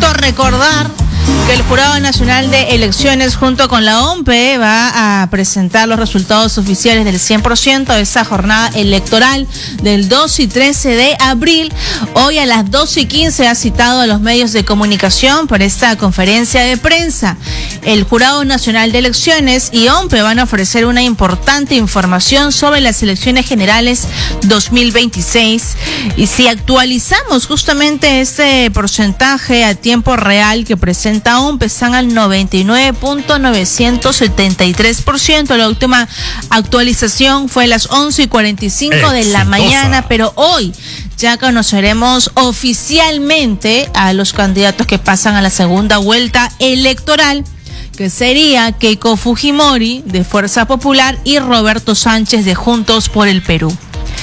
Justo recordar que el Jurado Nacional de Elecciones junto con la OMPE va a presentar los resultados oficiales del 100% de esa jornada electoral del 2 y 13 de abril. Hoy a las 12:15 ha citado a los medios de comunicación para esta conferencia de prensa. El Jurado Nacional de Elecciones y OMPE van a ofrecer una importante información sobre las elecciones generales 2026. Y si actualizamos justamente este porcentaje a tiempo real que presenta OMPE, están al 99.973%. La última actualización fue a las 11:45 de la mañana, pero hoy ya conoceremos oficialmente a los candidatos que pasan a la segunda vuelta electoral, que sería Keiko Fujimori de Fuerza Popular y Roberto Sánchez de Juntos por el Perú.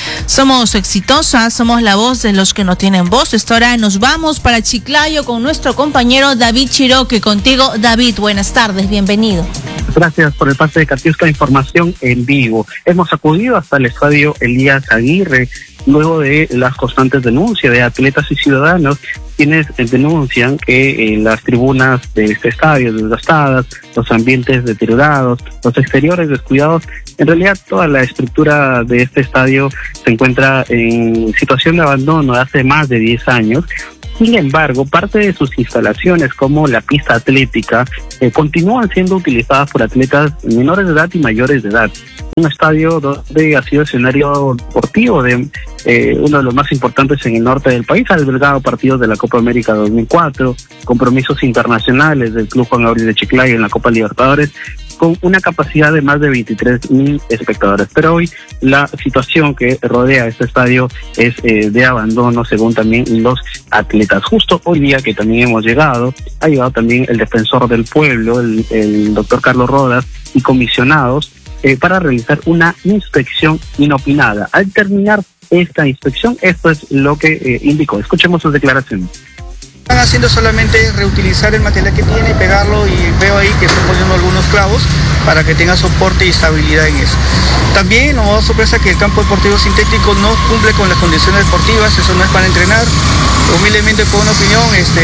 Somos exitosas, somos la voz de los que no tienen voz. Esta hora nos vamos para Chiclayo con nuestro compañero David Chiroque. Contigo, David, buenas tardes, bienvenido. Gracias por el pase de Katiuska, información en vivo. Hemos acudido hasta el estadio Elías Aguirre, luego de las constantes denuncias de atletas y ciudadanos, quienes denuncian que las tribunas de este estadio desgastadas, los ambientes deteriorados, los exteriores descuidados. En realidad toda la estructura de este estadio se encuentra en situación de abandono hace más de 10 años. Sin embargo, parte de sus instalaciones, como la pista atlética, continúan siendo utilizadas por atletas menores de edad y mayores de edad. Un estadio donde ha sido escenario deportivo de uno de los más importantes en el norte del país, ha albergado partidos de la Copa América 2004, compromisos internacionales del Club Juan Gabriel de Chiclayo en la Copa Libertadores, con una capacidad de más de 23,000 espectadores. Pero hoy la situación que rodea este estadio es de abandono, según también los atletas. Justo hoy día que también ha llegado también el defensor del pueblo, el doctor Carlos Rodas, y comisionados para realizar una inspección inopinada. Al terminar esta inspección, esto es lo que indicó. Escuchemos sus declaraciones. Están haciendo solamente reutilizar el material que tiene y pegarlo, y veo ahí que están poniendo algunos clavos para que tenga soporte y estabilidad en eso. También nos da sorpresa que el campo deportivo sintético no cumple con las condiciones deportivas, eso no es para entrenar. Humildemente, por una opinión,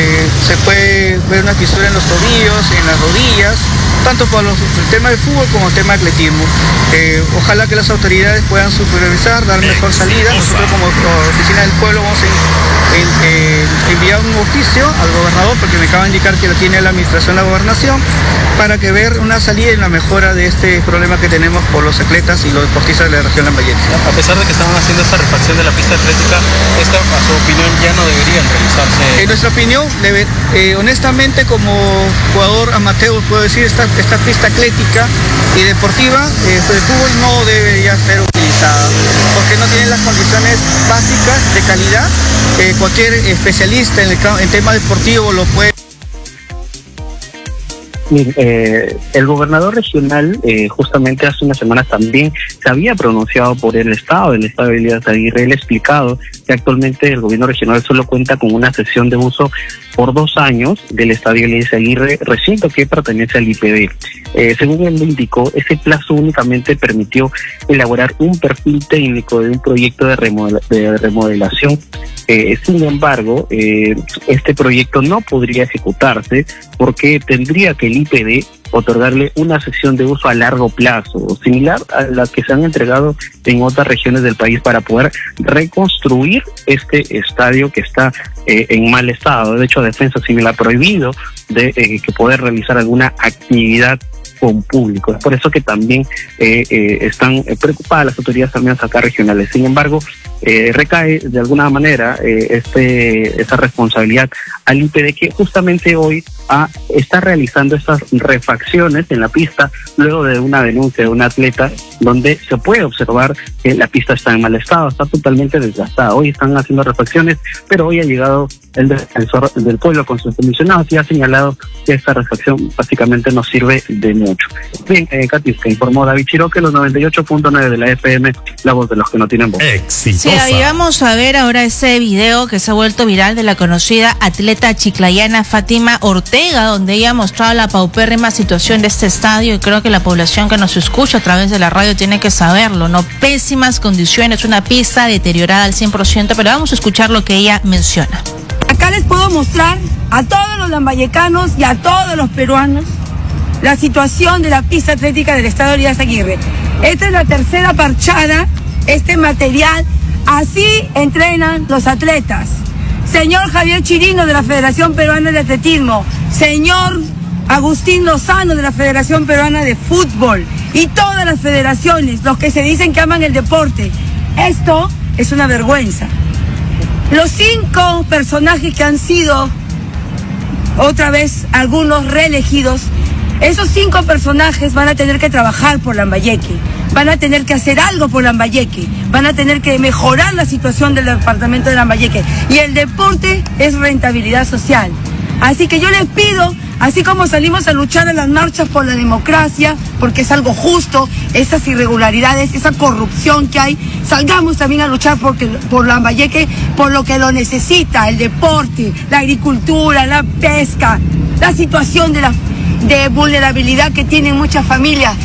se puede ver una fisura en los tobillos, en las rodillas, tanto para el tema de fútbol como el tema de atletismo. Ojalá que las autoridades puedan supervisar, dar mejor salida. Nosotros como Oficina del Pueblo vamos a enviar un oficio al gobernador, porque me acaba de indicar que lo tiene la administración de la gobernación, para que ver una salida y una mejora de este problema que tenemos por los atletas y los deportistas de la región Lambayeque. A pesar de que estaban haciendo esta refacción de la pista atlética, esta, a su opinión, ya no deberían realizarse. En nuestra opinión, honestamente, como jugador amateur, puedo decir, esta pista atlética y deportiva de fútbol no debería ser utilizada, porque no tiene las condiciones básicas de calidad. Cualquier especialista en tema deportivo lo puede. El gobernador regional justamente hace unas semanas también se había pronunciado por el estado de Elías Aguirre. Él ha explicado que actualmente el gobierno regional solo cuenta con una cesión de uso por 2 años del estadio Elías Aguirre, recinto que pertenece al IPD. Según él indicó, ese plazo únicamente permitió elaborar un perfil técnico de un proyecto de remodelación. Sin embargo, este proyecto no podría ejecutarse porque tendría que el IPD otorgarle una cesión de uso a largo plazo, similar a la que se han entregado en otras regiones del país, para poder reconstruir este estadio que está en mal estado. De hecho, Defensa Civil ha prohibido que poder realizar alguna actividad con público. Es por eso que también están preocupadas las autoridades también acá regionales. Sin embargo, recae de alguna manera esa responsabilidad al IPD, que justamente hoy está realizando estas refacciones en la pista luego de una denuncia de un atleta, donde se puede observar que la pista está en mal estado, está totalmente desgastada. Hoy están haciendo refacciones, pero hoy ha llegado el defensor del pueblo con sus comisionados y ha señalado que esta refacción básicamente no sirve de mucho. Bien, Katiuska, informó David Chiroque, los 98.9 de la FM, la voz de los que no tienen voz. Sí, ahí vamos a ver ahora ese video que se ha vuelto viral de la conocida atleta chiclayana Fátima Ortega, donde ella ha mostrado la paupérrima situación de este estadio, y creo que la población que nos escucha a través de la radio tiene que saberlo, ¿no? Pésimas condiciones, una pista deteriorada al 100%, pero vamos a escuchar lo que ella menciona. Acá les puedo mostrar a todos los lambayecanos y a todos los peruanos la situación de la pista atlética del Estado Elías Aguirre. Esta es la tercera parchada, este material, así entrenan los atletas. Señor Javier Chirino de la Federación Peruana de Atletismo, señor Agustín Lozano de la Federación Peruana de Fútbol y todas las federaciones, los que se dicen que aman el deporte. Esto es una vergüenza. Los 5 personajes que han sido, otra vez, algunos reelegidos, esos 5 personajes van a tener que trabajar por Lambayeque, van a tener que hacer algo por Lambayeque, van a tener que mejorar la situación del departamento de Lambayeque. Y el deporte es rentabilidad social. Así que yo les pido, así como salimos a luchar en las marchas por la democracia, porque es algo justo, esas irregularidades, esa corrupción que hay, salgamos también a luchar por Lambayeque, por lo que lo necesita, el deporte, la agricultura, la pesca, la situación de vulnerabilidad que tienen muchas familias.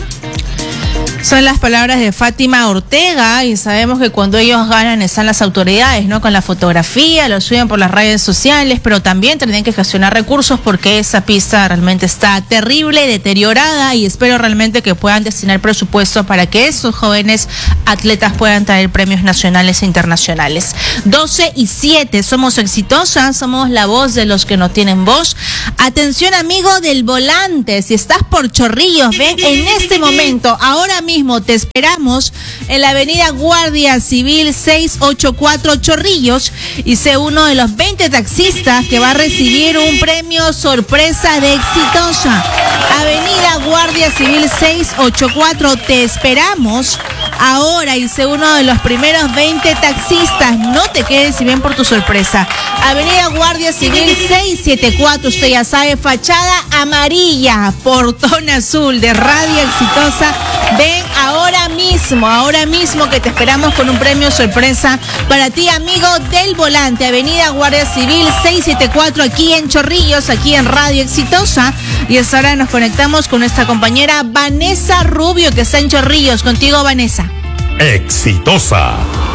Son las palabras de Fátima Ortega, y sabemos que cuando ellos ganan están las autoridades, ¿no? Con la fotografía, lo suben por las redes sociales, pero también tienen que gestionar recursos porque esa pista realmente está terrible, deteriorada, y espero realmente que puedan destinar presupuesto para que esos jóvenes atletas puedan traer premios nacionales e internacionales. 12:07, somos exitosas, somos la voz de los que no tienen voz. Atención, amigo del volante, si estás por Chorrillos, ven en este momento, ahora mismo te esperamos en la avenida Guardia Civil 684 Chorrillos, y sé uno de los 20 taxistas que va a recibir un premio sorpresa de Exitosa. Avenida Guardia Civil 684, te esperamos ahora, y sé uno de los primeros 20 taxistas. No te quedes y ven por tu sorpresa. Avenida Guardia Civil 674, usted ya sabe, fachada amarilla, portón azul de Radio Exitosa. Ven ahora mismo que te esperamos con un premio sorpresa para ti, amigo del volante. Avenida Guardia Civil 674, aquí en Chorrillos, aquí en Radio Exitosa. Y hasta ahora nos conectamos con nuestra compañera Vanessa Rubio, que está en Chorrillos. Contigo, Vanessa. Exitosa.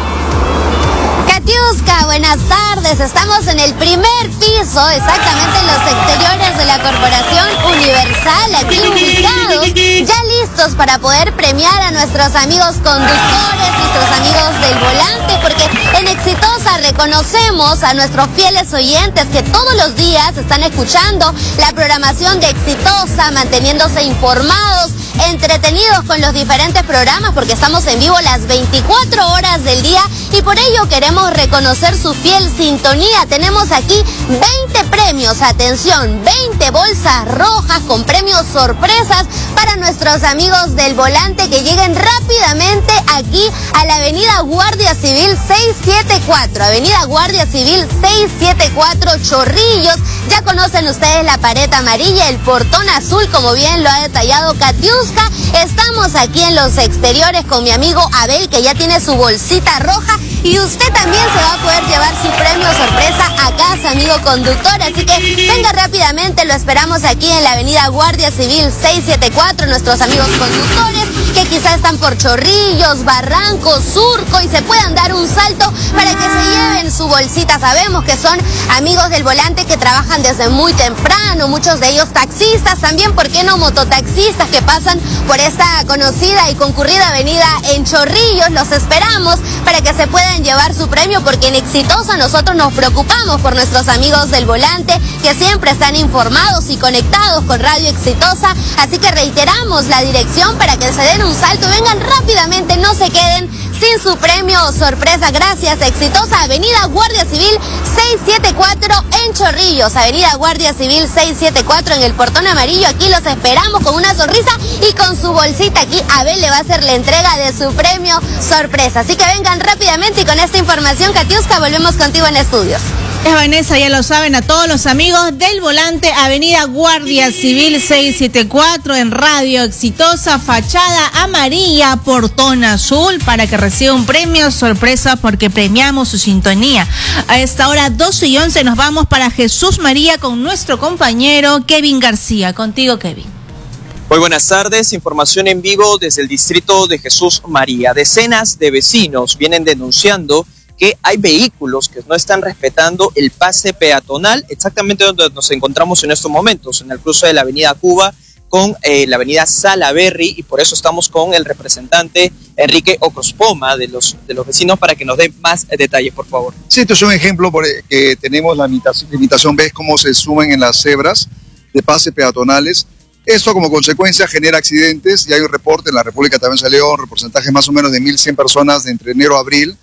Katiuska, buenas tardes. Estamos en el primer piso, exactamente en los exteriores de la Corporación Universal, aquí ubicados, ya listos para poder premiar a nuestros amigos conductores, nuestros amigos del volante, porque en Exitosa reconocemos a nuestros fieles oyentes que todos los días están escuchando la programación de Exitosa, manteniéndose informados, entretenidos con los diferentes programas, porque estamos en vivo las 24 horas del día, y por ello queremos reconocer su fiel sintonía. Tenemos aquí 20 premios, atención, 20 bolsas rojas con premios sorpresas para nuestros amigos del volante que lleguen rápidamente aquí a la avenida Guardia Civil 674, avenida Guardia Civil 674 Chorrillos. Ya conocen ustedes la pared amarilla, el portón azul, como bien lo ha detallado Katiuska. Estamos aquí en los exteriores con mi amigo Abel, que ya tiene su bolsita roja, y usted también se va a poder llevar su premio sorpresa a casa, amigo conductor. Así que venga rápidamente, lo esperamos aquí en la avenida Guardia Civil 674, nuestros amigos conductores que quizás están por Chorrillos, Barranco, Surco, y se puedan dar un salto para que se lleven su bolsita. Sabemos que son amigos del volante que trabajan desde muy temprano, muchos de ellos taxistas, también, ¿por qué no mototaxistas que pasan por esta conocida y concurrida avenida en Chorrillos? Los esperamos para que se puedan llevar su premio, porque en Exitosa nosotros nos preocupamos por nuestros amigos del volante que siempre están informados y conectados con Radio Exitosa. Así que reiteramos la dirección para que se den un salto, vengan rápidamente, no se queden sin su premio sorpresa. Gracias, Exitosa. Avenida Guardia Civil 674 en Chorrillos, avenida Guardia Civil 674 en el portón amarillo. Aquí los esperamos con una sonrisa y con su bolsita. Aquí Abel le va a hacer la entrega de su premio sorpresa. Así que vengan rápidamente, y con esta información, Katiuska, volvemos contigo en estudios. Es Vanessa, ya lo saben, a todos los amigos del volante, avenida Guardia Civil 674 en Radio Exitosa, fachada amarilla, portón azul, para que reciba un premio sorpresa, porque premiamos su sintonía. A esta hora 12:11 nos vamos para Jesús María con nuestro compañero Kevin García. Contigo, Kevin. Muy buenas tardes, información en vivo desde el distrito de Jesús María. Decenas de vecinos vienen denunciando que hay vehículos que no están respetando el pase peatonal, exactamente donde nos encontramos en estos momentos, en el cruce de la avenida Cuba con la avenida Salaberry, y por eso estamos con el representante Enrique Ocrospoma de los vecinos para que nos dé más detalles, por favor. Sí, esto es un ejemplo que tenemos la limitación, ves cómo se suben en las cebras de pase peatonales. Esto como consecuencia genera accidentes, y hay un reporte en la República también salió un porcentaje más o menos de 1.100 personas de entre enero a abril,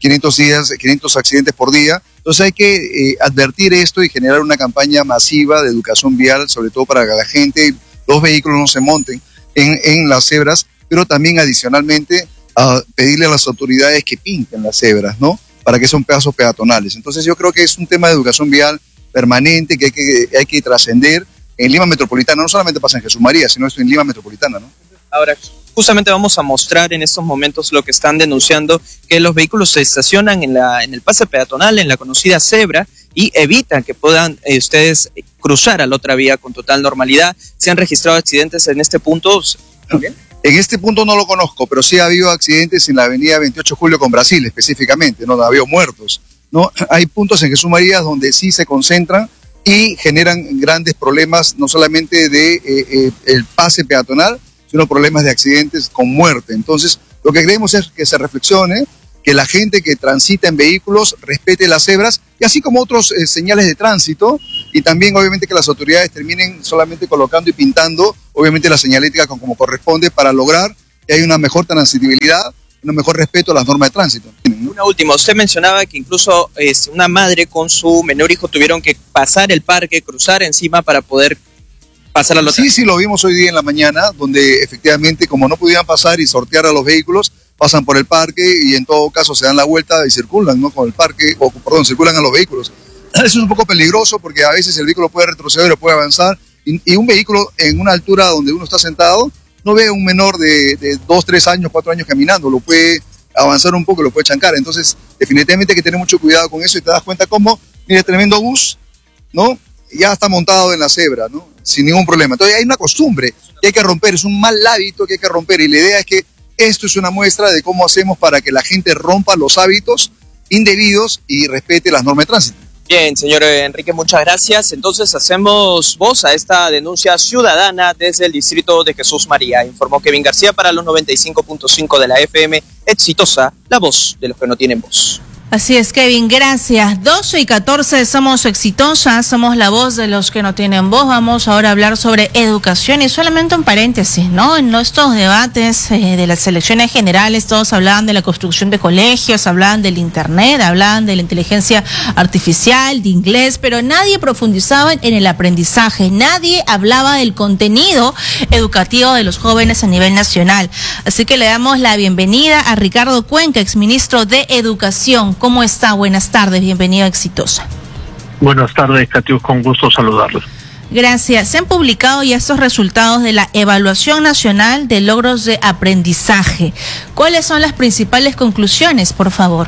500 accidentes por día. Entonces hay que advertir esto y generar una campaña masiva de educación vial, sobre todo para que la gente, los vehículos no se monten en las cebras, pero también adicionalmente a pedirle a las autoridades que pinten las cebras, ¿no? Para que son pasos peatonales. Entonces yo creo que es un tema de educación vial permanente que hay que trascender en Lima Metropolitana. No solamente pasa en Jesús María, sino esto en Lima Metropolitana, ¿no? Ahora, justamente vamos a mostrar en estos momentos lo que están denunciando, que los vehículos se estacionan en el pase peatonal, en la conocida cebra, y evitan que puedan ustedes cruzar a la otra vía con total normalidad. ¿Se han registrado accidentes en este punto también? En este punto no lo conozco, pero sí ha habido accidentes en la avenida 28 de Julio con Brasil específicamente, ¿no? Ha habido muertos, ¿no? Hay puntos en Jesús María donde sí se concentran y generan grandes problemas, no solamente de el pase peatonal, sino problemas de accidentes con muerte. Entonces, lo que queremos es que se reflexione, que la gente que transita en vehículos respete las cebras, y así como otros señales de tránsito, y también obviamente que las autoridades terminen solamente colocando y pintando, obviamente la señalética como corresponde, para lograr que haya una mejor transitibilidad, un mejor respeto a las normas de tránsito. Una última, usted mencionaba que incluso una madre con su menor hijo tuvieron que pasar el parque, cruzar encima para poder pasar a la otra. Sí, lo vimos hoy día en la mañana, donde efectivamente como no podían pasar y sortear a los vehículos, pasan por el parque y en todo caso se dan la vuelta y circulan, ¿no? Con el parque, circulan a los vehículos. Eso es un poco peligroso porque a veces el vehículo puede retroceder o puede avanzar, y un vehículo en una altura donde uno está sentado no ve a un menor de 2, 3 años, 4 años caminando, lo puede avanzar un poco, lo puede chancar. Entonces definitivamente hay que tener mucho cuidado con eso, y te das cuenta cómo, mira, tremendo bus, ¿no? Ya está montado en la cebra, ¿no? Sin ningún problema. Entonces hay una costumbre que hay que romper, es un mal hábito que hay que romper, y la idea es que esto es una muestra de cómo hacemos para que la gente rompa los hábitos indebidos y respete las normas de tránsito. Bien, señor Enrique, muchas gracias. Entonces hacemos voz a esta denuncia ciudadana desde el distrito de Jesús María. Informó Kevin García para los 95.5 de la FM Exitosa, la voz de los que no tienen voz. Así es, Kevin, gracias. 12:14, somos Exitosas, somos la voz de los que no tienen voz. Vamos ahora a hablar sobre educación, y solamente un paréntesis, ¿no? En estos debates de las elecciones generales, todos hablaban de la construcción de colegios, hablaban del internet, hablaban de la inteligencia artificial, de inglés, pero nadie profundizaba en el aprendizaje, nadie hablaba del contenido educativo de los jóvenes a nivel nacional. Así que le damos la bienvenida a Ricardo Cuenca, exministro de Educación. ¿Cómo está? Buenas tardes, bienvenido a Exitosa. Buenas tardes, Catius, con gusto saludarlos. Gracias. Se han publicado ya estos resultados de la Evaluación Nacional de Logros de Aprendizaje. ¿Cuáles son las principales conclusiones, por favor?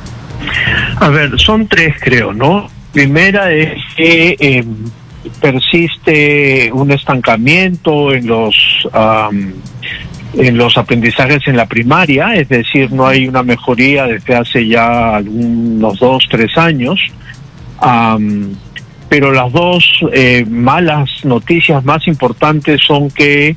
A ver, son 3, creo, ¿no? Primera es que persiste un estancamiento en los aprendizajes en la primaria, es decir, no hay una mejoría desde hace ya unos 2, 3 años, pero las dos malas noticias más importantes son que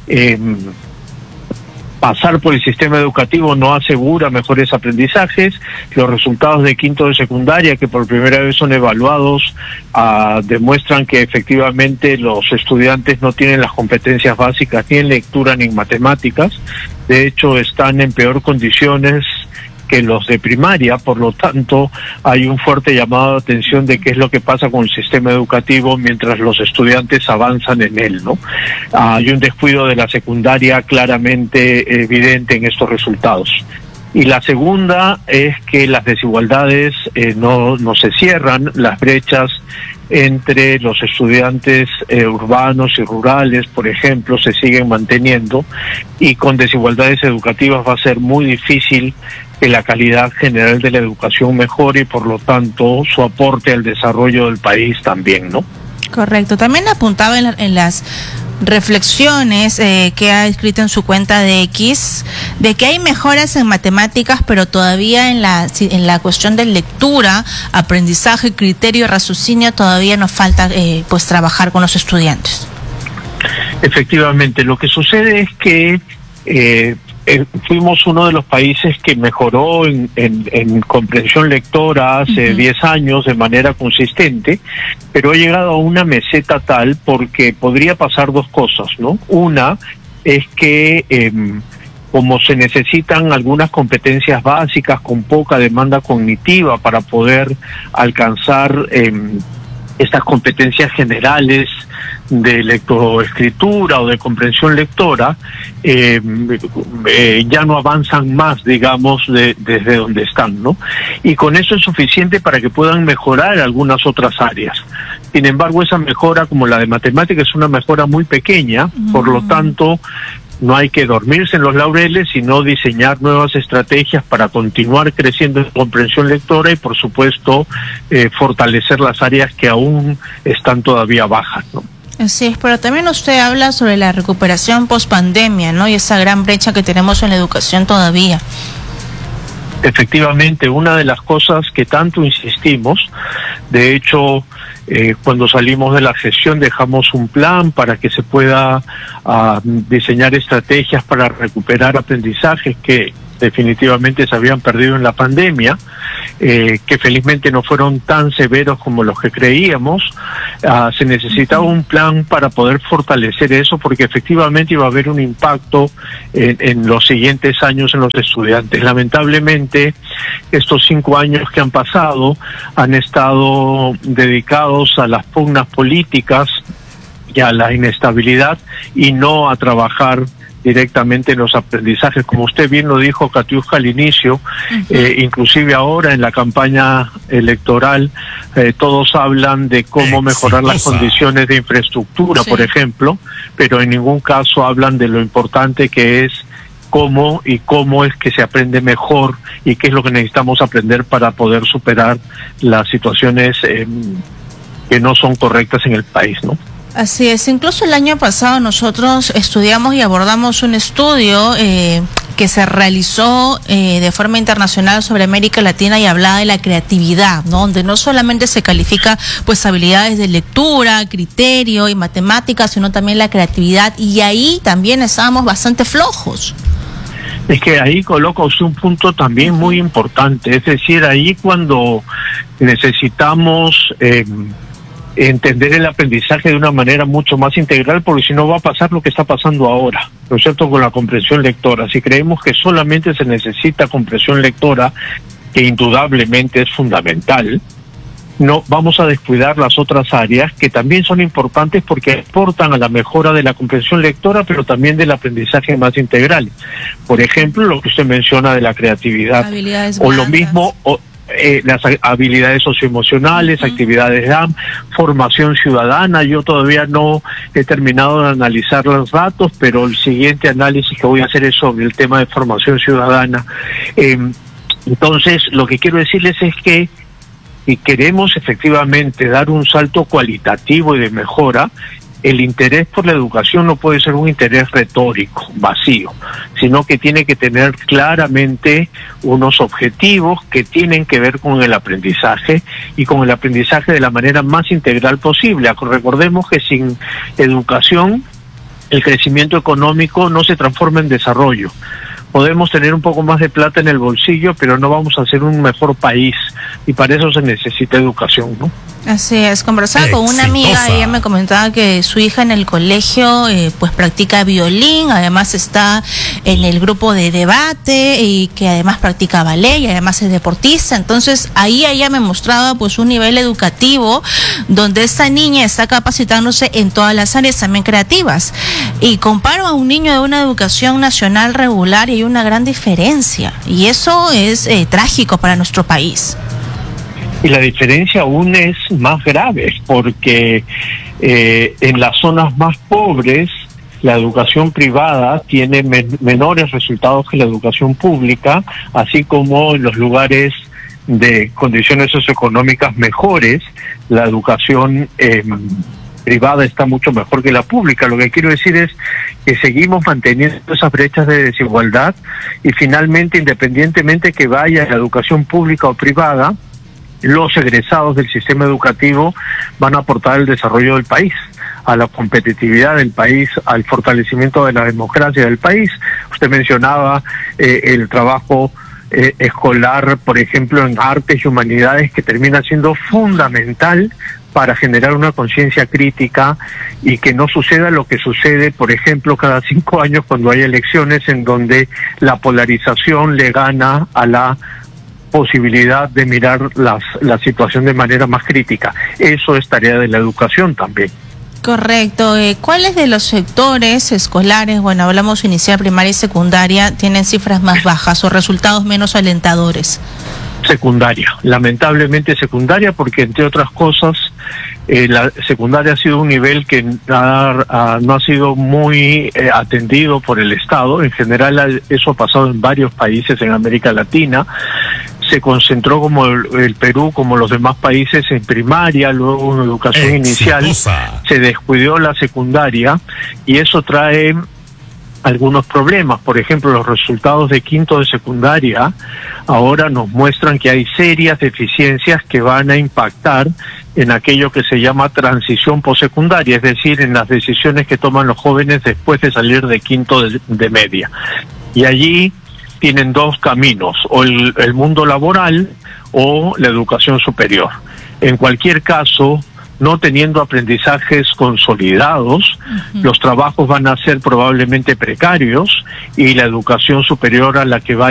pasar por el sistema educativo no asegura mejores aprendizajes. Los resultados de quinto de secundaria, que por primera vez son evaluados, demuestran que efectivamente los estudiantes no tienen las competencias básicas ni en lectura ni en matemáticas. De hecho, están en peor condiciones que los de primaria. Por lo tanto, hay un fuerte llamado de atención de qué es lo que pasa con el sistema educativo mientras los estudiantes avanzan en él, ¿no? Hay un descuido de la secundaria claramente evidente en estos resultados. Y la segunda es que las desigualdades no se cierran, las brechas entre los estudiantes urbanos y rurales, por ejemplo, se siguen manteniendo, y con desigualdades educativas va a ser muy difícil que la calidad general de la educación mejore, y por lo tanto su aporte al desarrollo del país también, ¿no? Correcto. También apuntaba en las reflexiones que ha escrito en su cuenta de X de que hay mejoras en matemáticas, pero todavía en la cuestión de lectura, aprendizaje, criterio, raciocinio, todavía nos falta pues trabajar con los estudiantes. Efectivamente, lo que sucede es que fuimos uno de los países que mejoró en comprensión lectora hace 10 años de manera consistente, pero ha llegado a una meseta tal porque podría pasar dos cosas, ¿no? Una es que como se necesitan algunas competencias básicas con poca demanda cognitiva para poder alcanzar estas competencias generales de lectoescritura o de comprensión lectora, ya no avanzan más, digamos, desde donde están, ¿no? Y con eso es suficiente para que puedan mejorar algunas otras áreas. Sin embargo, esa mejora, como la de matemáticas, es una mejora muy pequeña, por lo tanto, no hay que dormirse en los laureles, sino diseñar nuevas estrategias para continuar creciendo en comprensión lectora y, por supuesto, fortalecer las áreas que aún están todavía bajas, ¿no? Así es, pero también usted habla sobre la recuperación post-pandemia, ¿no? Y esa gran brecha que tenemos en la educación todavía. Efectivamente, una de las cosas que tanto insistimos, de hecho, cuando salimos de la gestión dejamos un plan para que se pueda diseñar estrategias para recuperar aprendizajes que definitivamente se habían perdido en la pandemia, que felizmente no fueron tan severos como los que creíamos. Se necesitaba un plan para poder fortalecer eso, porque efectivamente iba a haber un impacto en los siguientes años en los estudiantes. Lamentablemente, estos 5 años que han pasado han estado dedicados a las pugnas políticas y a la inestabilidad y no a trabajar directamente en los aprendizajes. Como usted bien lo dijo, Katiuska, al inicio, inclusive ahora en la campaña electoral, todos hablan de cómo mejorar las condiciones de infraestructura, por ejemplo, pero en ningún caso hablan de lo importante que es cómo es que se aprende mejor y qué es lo que necesitamos aprender para poder superar las situaciones que no son correctas en el país, ¿no? Así es, incluso el año pasado nosotros estudiamos y abordamos un estudio que se realizó de forma internacional sobre América Latina y hablaba de la creatividad, ¿no? Donde no solamente se califica pues habilidades de lectura, criterio y matemáticas, sino también la creatividad, y ahí también estábamos bastante flojos. Es que ahí coloca usted un punto también muy importante, es decir, ahí cuando necesitamos entender el aprendizaje de una manera mucho más integral, porque si no va a pasar lo que está pasando ahora, ¿no es cierto?, con la comprensión lectora. Si creemos que solamente se necesita comprensión lectora, que indudablemente es fundamental, no vamos a descuidar las otras áreas que también son importantes porque aportan a la mejora de la comprensión lectora, pero también del aprendizaje más integral. Por ejemplo, lo que usted menciona de la creatividad, o lo mismo, las habilidades socioemocionales, actividades DAM, formación ciudadana. Yo todavía no he terminado de analizar los datos, pero el siguiente análisis que voy a hacer es sobre el tema de formación ciudadana. Entonces, lo que quiero decirles es que si queremos efectivamente dar un salto cualitativo y de mejora, el interés por la educación no puede ser un interés retórico, vacío, sino que tiene que tener claramente unos objetivos que tienen que ver con el aprendizaje y con el aprendizaje de la manera más integral posible. Recordemos que sin educación el crecimiento económico no se transforma en desarrollo. Podemos tener un poco más de plata en el bolsillo, pero no vamos a ser un mejor país, y para eso se necesita educación, ¿no? Así es, conversaba con una amiga, ella me comentaba que su hija en el colegio pues practica violín, además está en el grupo de debate y que además practica ballet y además es deportista. Entonces ahí ella me mostraba pues un nivel educativo donde esta niña está capacitándose en todas las áreas también creativas, y comparo a un niño de una educación nacional regular y hay una gran diferencia, y eso es trágico para nuestro país. Y la diferencia aún es más grave porque en las zonas más pobres la educación privada tiene menores resultados que la educación pública, así como en los lugares de condiciones socioeconómicas mejores la educación privada está mucho mejor que la pública. Lo que quiero decir es que seguimos manteniendo esas brechas de desigualdad y finalmente, independientemente que vaya a la educación pública o privada, los egresados del sistema educativo van a aportar al desarrollo del país, a la competitividad del país, al fortalecimiento de la democracia del país. Usted mencionaba el trabajo escolar, por ejemplo, en artes y humanidades, que termina siendo fundamental para generar una conciencia crítica y que no suceda lo que sucede, por ejemplo, cada 5 años cuando hay elecciones en donde la polarización le gana a la posibilidad de mirar la situación de manera más crítica. Eso es tarea de la educación también. Correcto. ¿Cuáles de los sectores escolares, bueno, hablamos inicial, primaria y secundaria, tienen cifras más bajas o resultados menos alentadores? Secundaria, lamentablemente secundaria, porque entre otras cosas la secundaria ha sido un nivel que no ha sido muy atendido por el Estado. En general eso ha pasado en varios países en América Latina. Se concentró como el Perú, como los demás países, en primaria, luego en educación inicial, se descuidó la secundaria y eso trae algunos problemas. Por ejemplo, los resultados de quinto de secundaria ahora nos muestran que hay serias deficiencias que van a impactar en aquello que se llama transición postsecundaria, es decir, en las decisiones que toman los jóvenes después de salir de quinto de media. Y allí tienen dos caminos, o el mundo laboral o la educación superior. En cualquier caso, no teniendo aprendizajes consolidados, los trabajos van a ser probablemente precarios y la educación superior a la que vaya